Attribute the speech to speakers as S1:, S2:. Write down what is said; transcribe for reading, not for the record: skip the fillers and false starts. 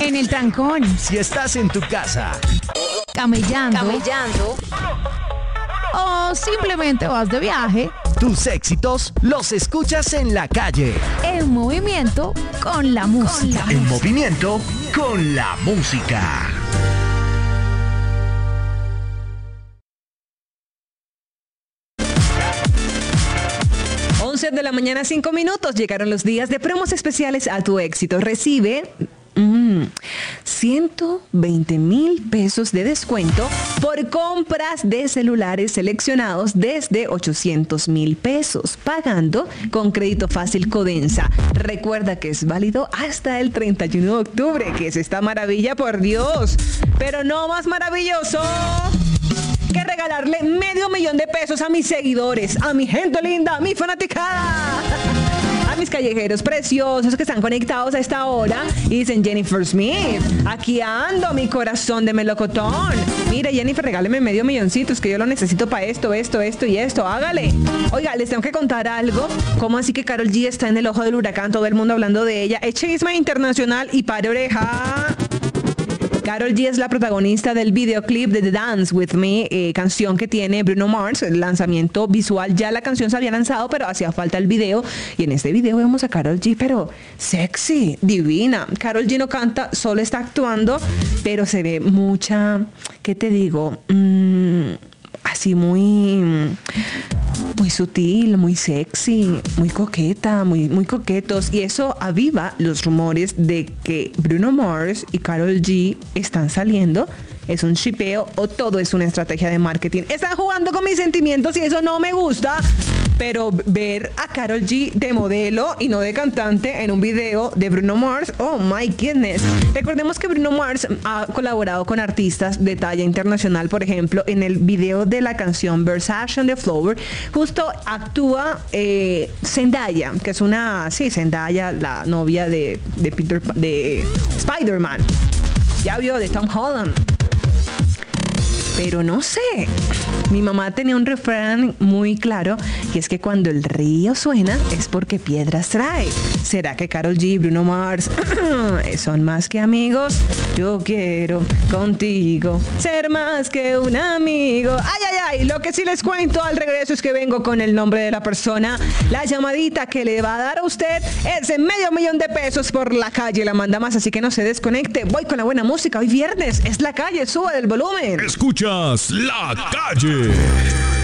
S1: En el trancón.
S2: Si estás en tu casa.
S1: Camellando. O simplemente vas de viaje.
S2: Tus éxitos los escuchas en la calle.
S1: En movimiento con la música.
S2: En movimiento con la música.
S3: De la mañana, 5 minutos. Llegaron los días de promos especiales a tu éxito. Recibe 120,000 pesos de descuento por compras de celulares seleccionados desde 800,000 pesos, pagando con crédito fácil Codensa. Recuerda que es válido hasta el 31 de octubre, que es esta maravilla, por Dios. Pero no más maravilloso que regalarle $500,000 de pesos a mis seguidores, a mi gente linda, a mi fanaticada, a mis callejeros preciosos que están conectados a esta hora y dicen: Jennifer Smith, aquí ando, mi corazón de melocotón. Mire, Jennifer, regáleme $500,000, que yo lo necesito para esto y esto, hágale. Oiga, les tengo que contar algo. ¿Cómo así que Karol G está en el ojo del huracán? Todo el mundo hablando de ella. Es chisme internacional y pare oreja. Karol G es la protagonista del videoclip de The Dance With Me, canción que tiene Bruno Mars. El lanzamiento visual, ya la canción se había lanzado, pero hacía falta el video. Y en este video vemos a Karol G, pero sexy, divina. Karol G no canta, solo está actuando, pero se ve mucha, ¿qué te digo? Así muy sutil, muy sexy, muy coqueta, muy coquetos. Y eso aviva los rumores de que Bruno Mars y Karol G están saliendo. ¿Es un shipeo o todo es una estrategia de marketing? Están jugando con mis sentimientos y eso no me gusta. Pero ver a Karol G de modelo y no de cantante en un video de Bruno Mars, oh my goodness. Recordemos que Bruno Mars ha colaborado con artistas de talla internacional. Por ejemplo, en el video de la canción Versace on the Floor, justo actúa Zendaya, que es Zendaya, la novia de Spider-Man. Ya vio, de Tom Holland. Pero no sé, mi mamá tenía un refrán muy claro y es que cuando el río suena es porque piedras trae. ¿Será que Karol G y Bruno Mars son más que amigos? Yo quiero contigo ser más que un amigo. Ay, lo que sí les cuento al regreso es que vengo con el nombre de la persona. La llamadita que le va a dar a usted es de $500,000 de pesos por la calle. La manda más, así que no se desconecte. Voy con la buena música. Hoy viernes es la calle, sube el volumen.
S4: Escuchas La Calle.